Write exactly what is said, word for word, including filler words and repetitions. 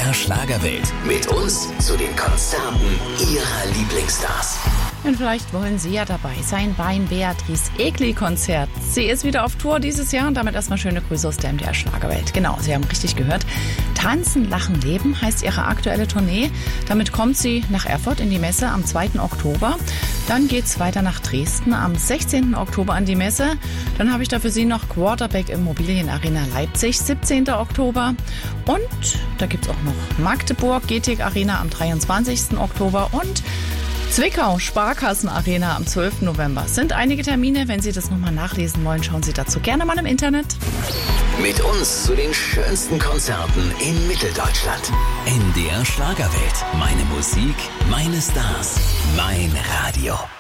der Schlagerwelt. Mit uns zu den Konzerten Ihrer Lieblingsstars. Und vielleicht wollen Sie ja dabei sein beim Beatrice Egli-Konzert. Sie ist wieder auf Tour dieses Jahr und damit erstmal schöne Grüße aus der M D R Schlagerwelt. Genau, Sie haben richtig gehört. Tanzen, Lachen, Leben heißt ihre aktuelle Tournee. Damit kommt sie nach Erfurt in die Messe am zweiten Oktober. Dann geht's weiter nach Dresden am sechzehnten Oktober an die Messe. Dann habe ich da für Sie noch Quarterback Immobilienarena Leipzig, siebzehnten Oktober. Und da gibt's auch noch Magdeburg, G T E C Arena am dreiundzwanzigsten Oktober und Zwickau, Sparkassenarena am zwölften November. Sind einige Termine. Wenn Sie das nochmal nachlesen wollen, schauen Sie dazu gerne mal im Internet. Mit uns zu den schönsten Konzerten in Mitteldeutschland. M D R Schlagerwelt. Meine Musik, meine Stars, mein Radio.